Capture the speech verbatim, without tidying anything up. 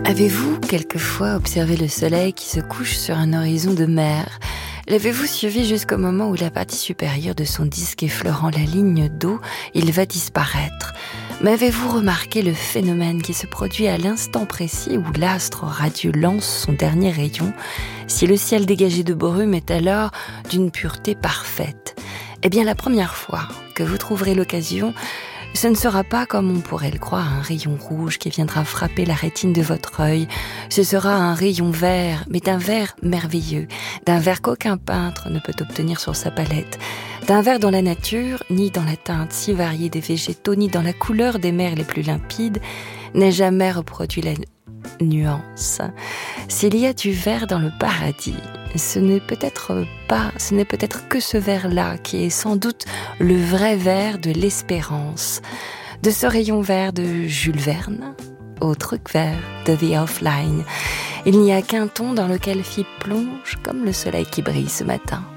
Avez-vous quelquefois observé le soleil qui se couche sur un horizon de mer ? L'avez-vous suivi jusqu'au moment où la partie supérieure de son disque effleurant la ligne d'eau, il va disparaître ? Mais avez-vous remarqué le phénomène qui se produit à l'instant précis où l'astre radieux lance son dernier rayon, si le ciel dégagé de brume est alors d'une pureté parfaite ? Eh bien, la première fois que vous trouverez l'occasion, ce ne sera pas, comme on pourrait le croire, un rayon rouge qui viendra frapper la rétine de votre œil. Ce sera un rayon vert, mais d'un vert merveilleux, d'un vert qu'aucun peintre ne peut obtenir sur sa palette, d'un vert dont la nature, ni dans la teinte si variée des végétaux, ni dans la couleur des mers les plus limpides, n'a jamais reproduit la nuance. S'il y a du vert dans le paradis, ce n'est peut-être pas, ce n'est peut-être que ce vert-là qui est sans doute le vrai vert de l'espérance, de ce rayon vert de Jules Verne au truc vert de The Offline. Il n'y a qu'un ton dans lequel Philippe plonge comme le soleil qui brille ce matin.